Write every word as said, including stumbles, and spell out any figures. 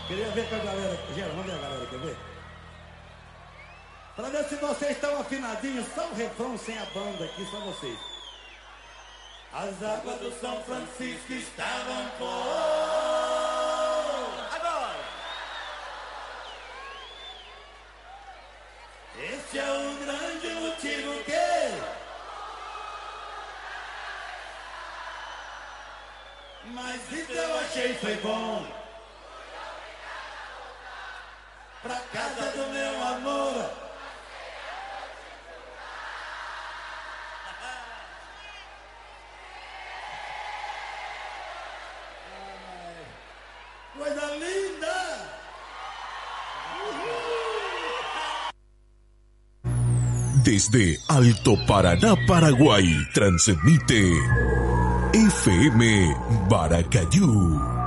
Queria ver com a galera. Gera, vamos ver a galera, quer ver? Pra ver se vocês estão afinadinhos, só o refrão sem a banda aqui, só vocês. As águas do São Francisco estavam por... Agora! Esse é o grande motivo que... Mas isso eu achei foi bom. Pra casa do meu amor. Coisa linda! Desde Alto Paraná, Paraguay, transmite F M Baracayú.